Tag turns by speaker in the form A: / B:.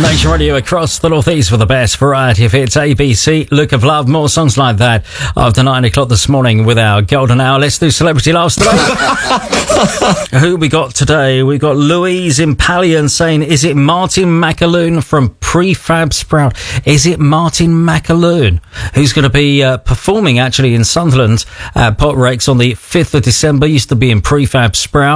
A: Nation Radio across the northeast for the best variety of hits. ABC, Look of Love, more songs like that after 9 o'clock this morning with our golden hour. Let's do celebrity laughs today. Who we got today? We got Louise Impalian saying, is it Martin McAloon from Prefab Sprout? Is it Martin McAloon? Who's going to be performing actually in Sunderland at Pot Rakes on the 5th of December. Used to be in Prefab Sprout.